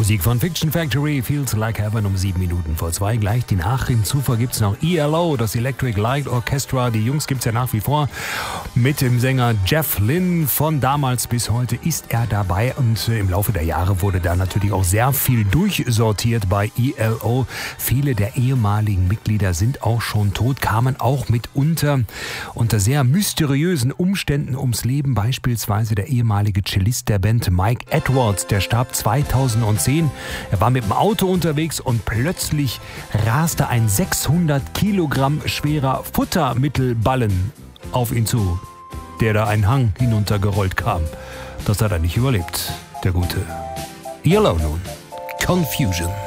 Musik von Fiction Factory, Feels Like Heaven um 7 Minuten vor 2. Gleich die Nachrichten. Zuvor gibt es noch ELO, das Electric Light Orchestra. Die Jungs gibt es ja nach wie vor. Mit dem Sänger Jeff Lynne von damals bis heute ist er dabei. Und im Laufe der Jahre wurde da natürlich auch sehr viel durchsortiert bei ELO. Viele der ehemaligen Mitglieder sind auch schon tot, kamen auch mitunter unter sehr mysteriösen Umständen ums Leben. Beispielsweise der ehemalige Cellist der Band Mike Edwards, der starb 2010. Er war mit dem Auto unterwegs und plötzlich raste ein 600 Kilogramm schwerer Futtermittelballen auf ihn zu, der da einen Hang hinuntergerollt kam. Das hat er nicht überlebt, der Gute. ELO nun. Confusion.